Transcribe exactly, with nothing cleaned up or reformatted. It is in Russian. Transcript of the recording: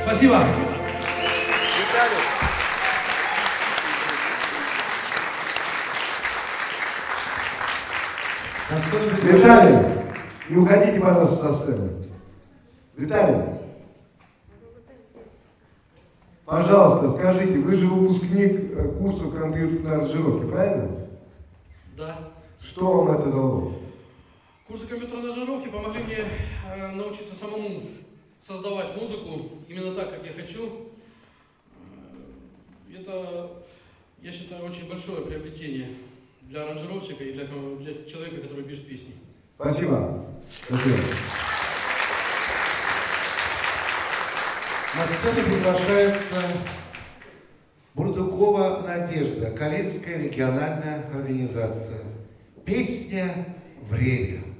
Спасибо. Виталий, не уходите, пожалуйста, со сцены. Виталий, пожалуйста, скажите, вы же выпускник курсов компьютерной аранжировки, правильно? Да. Что вам это дало? Курсы компьютерной аранжировки помогли мне э, научиться самому создавать музыку именно так, как я хочу. Это, я считаю, очень большое приобретение для аранжировщика и для, для человека, который пишет песни. Спасибо. Спасибо. На сцену приглашается Бурдукова Надежда, Карельская региональная организация. Песня «Время».